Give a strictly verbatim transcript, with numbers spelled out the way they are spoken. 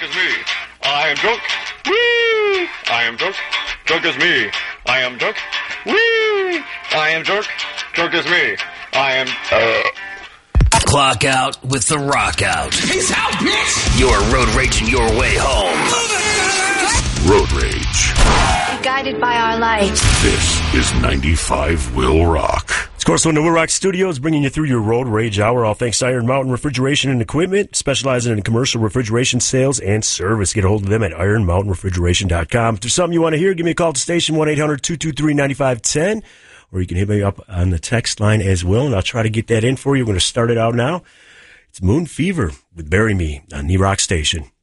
as me. I am drunk. Whee! I am drunk. Drunk as me. I am drunk. Whee! I am drunk. Drunk as me. I am... Uh... Clock out with the rock out. Peace out, bitch! You're road raging your way home. Road Rage. Guided by our light. This is ninety-five Will Rock. Of course, the Will Rock Studios bringing you through your Road Rage Hour. All thanks to Iron Mountain Refrigeration and Equipment, specializing in commercial refrigeration sales and service. Get a hold of them at iron mountain refrigeration dot com. If there's something you want to hear, give me a call at the station, one eight hundred two two three nine five one zero, or you can hit me up on the text line as well, and I'll try to get that in for you. We're going to start it out now. It's Moon Fever with Bury Me on the Rock Station.